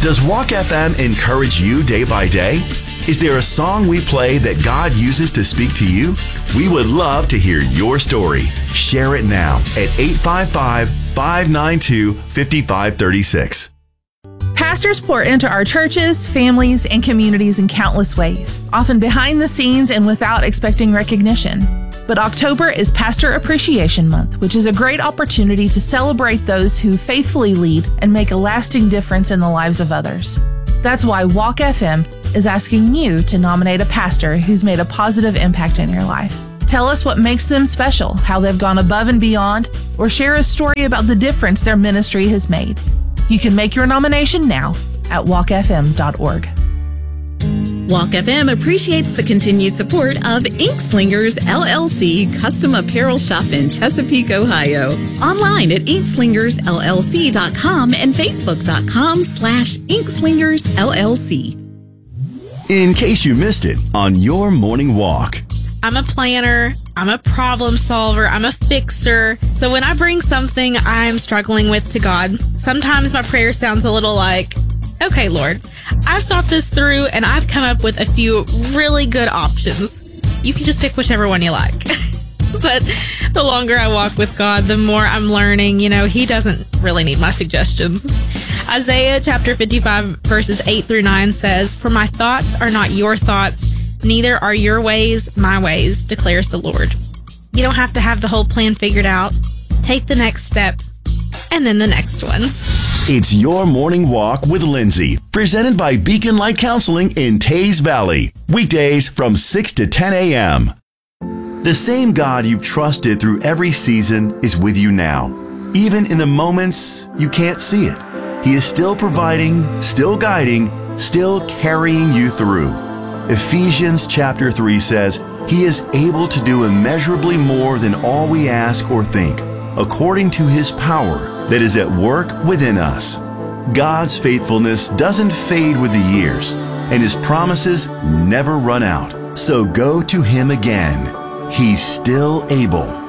Does Walk FM encourage you day by day? Is there a song we play that God uses to speak to you? We would love to hear your story. Share it now at 855-592-5536. Pastors pour into our churches, families, and communities in countless ways, often behind the scenes and without expecting recognition. But October is Pastor Appreciation Month, which is a great opportunity to celebrate those who faithfully lead and make a lasting difference in the lives of others. That's why Walk FM is asking you to nominate a pastor who's made a positive impact in your life. Tell us what makes them special, how they've gone above and beyond, or share a story about the difference their ministry has made. You can make your nomination now at walkfm.org. Walk FM appreciates the continued support of Ink Slingers LLC Custom Apparel Shop in Chesapeake, Ohio. Online at inkslingersllc.com and facebook.com/inkslingersllc. In case you missed it on your morning walk. I'm a planner, I'm a problem solver, I'm a fixer. So when I bring something I'm struggling with to God, sometimes my prayer sounds a little like, okay, Lord, I've thought this through and I've come up with a few really good options. You can just pick whichever one you like. But the longer I walk with God, the more I'm learning, He doesn't really need my suggestions. Isaiah chapter 55 verses 8 through 9 says, "For my thoughts are not your thoughts, neither are your ways my ways, declares the Lord." You don't have to have the whole plan figured out. Take the next step and then the next one. It's Your Morning Walk with Lindsay, presented by Beacon Light Counseling in Taze Valley. Weekdays from 6 to 10 a.m. The same God you've trusted through every season is with you now. Even in the moments you can't see it, He is still providing, still guiding, still carrying you through. Ephesians chapter 3 says, He is able to do immeasurably more than all we ask or think, according to His power that is at work within us. God's faithfulness doesn't fade with the years, and His promises never run out. So go to Him again. He's still able.